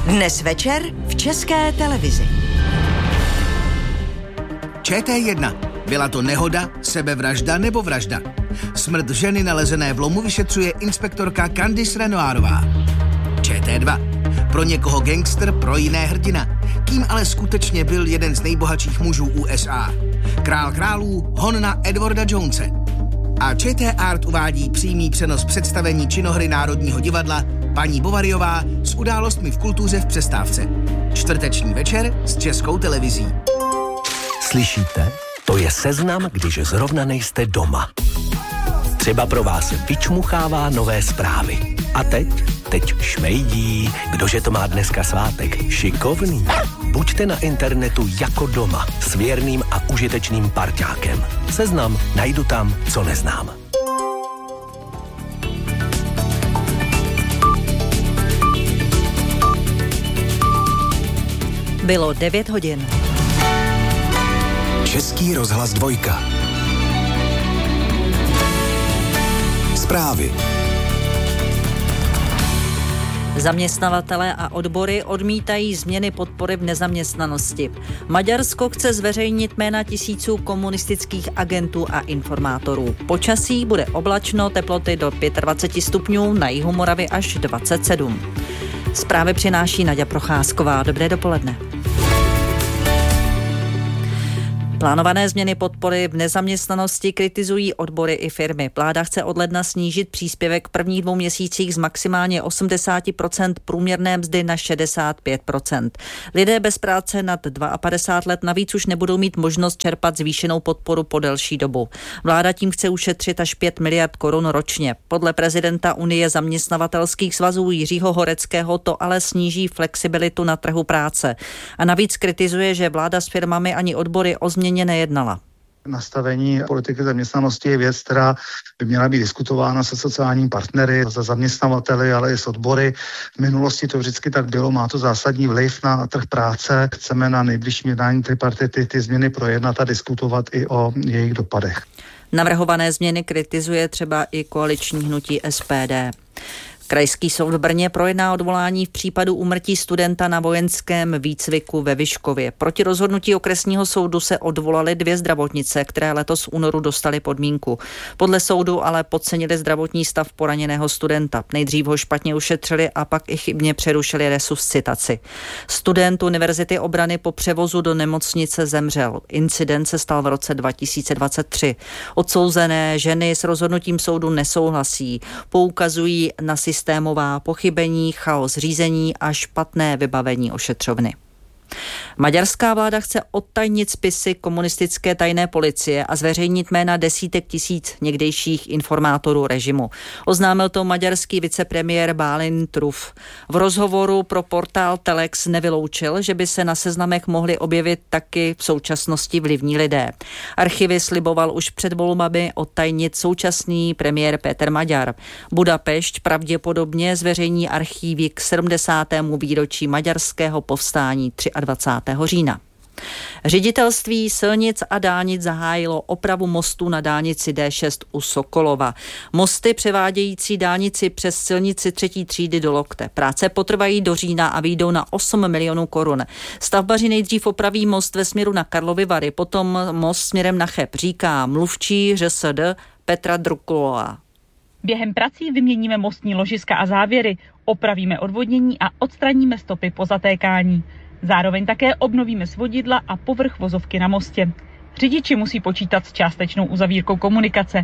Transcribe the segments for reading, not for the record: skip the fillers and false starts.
Dnes večer v České televizi. ČT1. Byla to nehoda, sebevražda nebo vražda? Smrt ženy nalezené v lomu vyšetřuje inspektorka Candice Renoirová. ČT2. Pro někoho gangster, pro jiné hrdina. Kým ale skutečně byl jeden z nejbohatších mužů USA? Král králů, hon na Edwarda Jonese. A ČT Art uvádí přímý přenos představení činohry Národního divadla Paní Bovaryová s událostmi v kultuře v přestávce. Čtvrteční večer s Českou televizí. Slyšíte? To je seznam, když zrovna nejste doma. Třeba pro vás vyčmuchává nové zprávy. A teď šmejdí, kdože to má dneska svátek, šikovný. Buďte na internetu jako doma, s věrným a užitečným parťákem. Seznam najdu tam, co neznám. Bylo 9 hodin. Český rozhlas 2. Zprávy. Zaměstnavatelé a odbory odmítají změny podpory v nezaměstnanosti. Maďarsko chce zveřejnit jména tisíců komunistických agentů a informátorů. Počasí bude oblačno, teploty do 25 stupňů, na jihu Moravy až 27. Zprávy přináší Naďa Procházková. Dobré dopoledne. Plánované změny podpory v nezaměstnanosti kritizují odbory i firmy. Vláda chce od ledna snížit příspěvek v prvních 2 měsících z maximálně 80% průměrné mzdy na 65%. Lidé bez práce nad 52 let navíc už nebudou mít možnost čerpat zvýšenou podporu po delší dobu. Vláda tím chce ušetřit až 5 miliard korun ročně. Podle prezidenta Unie zaměstnavatelských svazů Jiřího Horeckého to ale sníží flexibilitu na trhu práce. A navíc kritizuje, že vláda s firmami ani odbory o změně nejednala. Nastavení politiky zaměstnanosti je věc, která by měla být diskutována se sociálními partnery, se zaměstnavateli, ale i s odbory. V minulosti to vždycky tak bylo, má to zásadní vliv na trh práce. Chceme na nejbližším jednání tripartity ty změny projednat a diskutovat i o jejich dopadech. Navrhované změny kritizuje třeba i koaliční hnutí SPD. Krajský soud v Brně projedná odvolání v případu úmrtí studenta na vojenském výcviku ve Vyškově. Proti rozhodnutí okresního soudu se odvolaly 2 zdravotnice, které letos v únoru dostaly podmínku. Podle soudu ale podcenili zdravotní stav poraněného studenta. Nejdřív ho špatně ušetřili a pak i chybně přerušili resuscitaci. Student Univerzity obrany po převozu do nemocnice zemřel. Incident se stal v roce 2023. Odsouzené ženy s rozhodnutím soudu nesouhlasí. Poukazují na systémová pochybení, chaos řízení a špatné vybavení ošetřovny. Maďarská vláda chce odtajnit spisy komunistické tajné policie a zveřejnit jména desítek tisíc někdejších informátorů režimu. Oznámil to maďarský vicepremiér Bálint Ruf. V rozhovoru pro portál Telex nevyloučil, že by se na seznamech mohli objevit taky v současnosti vlivní lidé. Archivy sliboval už před volbami odtajnit současný premiér Péter Maďar. Budapešť pravděpodobně zveřejní archívy k 70. výročí maďarského povstání 23. října. Ředitelství silnic a dálnic zahájilo opravu mostů na dálnici D6 u Sokolova. Mosty převádějící dálnici přes silnici 3. třídy do Lokte. Práce potrvají do října a vyjdou na 8 milionů korun. Stavbaři nejdřív opraví most ve směru na Karlovy Vary, potom most směrem na Cheb, říká mluvčí ŘSD Petra Drukulová. Během prací vyměníme mostní ložiska a závěry, opravíme odvodnění a odstraníme stopy po zatékání. Zároveň také obnovíme svodidla a povrch vozovky na mostě. Řidiči musí počítat s částečnou uzavírkou komunikace.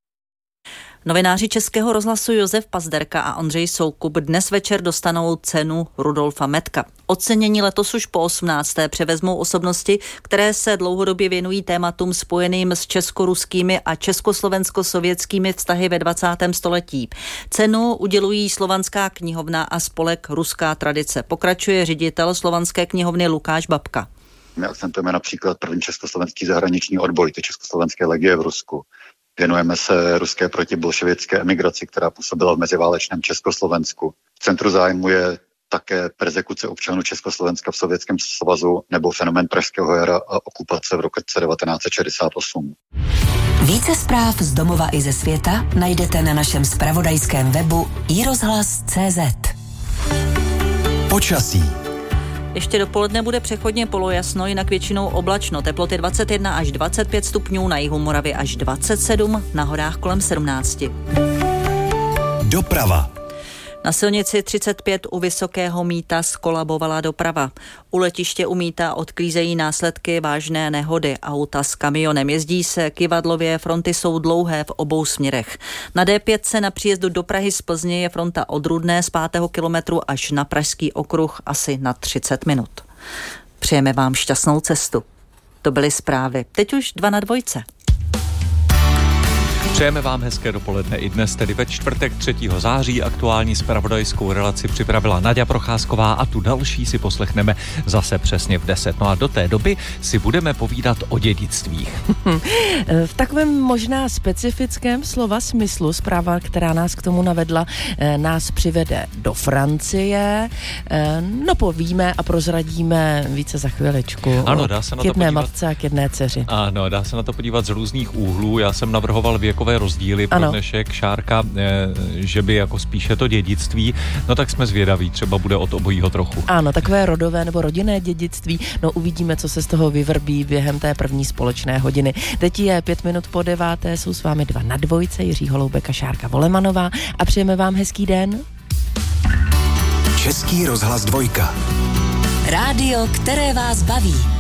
Novináři Českého rozhlasu Josef Pazderka a Ondřej Soukup dnes večer dostanou cenu Rudolfa Metka. Ocenění letos už po 18. převezmou osobnosti, které se dlouhodobě věnují tématům spojeným s česko-ruskými a československo-sovětskými vztahy ve 20. století. Cenu udělují Slovanská knihovna a spolek Ruská tradice. Pokračuje ředitel Slovanské knihovny Lukáš Babka. My akcentujeme například první československý zahraniční odboj, ty československé legie v Rusku. Věnujeme se ruské protibolševické emigraci, která působila v meziválečném Československu. V centru zájmu je také perzekuce občanů Československa v Sovětském svazu nebo fenomén Pražského jara a okupace v roce 1968. Více zpráv z domova i ze světa najdete na našem zpravodajském webu iRozhlas.cz. Počasí. Ještě dopoledne bude přechodně polojasno, jinak většinou oblačno. Teploty 21 až 25 stupňů, na jihu Moravy až 27, na horách kolem 17. Doprava. Na silnici 35 u Vysokého Mýta zkolabovala doprava. U letiště u Mýta odklízejí následky vážné nehody. Auta s kamionem jezdí se kyvadlově, fronty jsou dlouhé v obou směrech. Na D5 na příjezdu do Prahy z Plzně je fronta od Rudné z 5. kilometru až na Pražský okruh asi na 30 minut. Přejeme vám šťastnou cestu. To byly zprávy. Teď už 2 na 2. Přejeme vám hezké dopoledne i dnes, tedy ve čtvrtek 3. září. Aktuální zpravodajskou relaci připravila Naďa Procházková a tu další si poslechneme zase přesně v 10. No a do té doby si budeme povídat o dědictvích. V takovém možná specifickém slova smyslu zpráva, která nás k tomu navedla, nás přivede do Francie. No povíme a prozradíme více za chviličku. Ano, dá se na to jedné podívat. matce a k jedné dceři. Ano, dá se na to podívat z různých úhlů. Já jsem navrhoval věkové rozdíly pro dnešek, Šárka, že by jako spíše to dědictví, no tak jsme zvědaví, třeba bude od obojího trochu. Ano, takové rodové nebo rodinné dědictví, no uvidíme, co se z toho vyvrbí během té první společné hodiny. Teď je 5 minut po 9, jsou s vámi 2 na 2, Jiří Holoubek a Šárka Volemanová a přejeme vám hezký den. Český rozhlas 2. Rádio, které vás baví.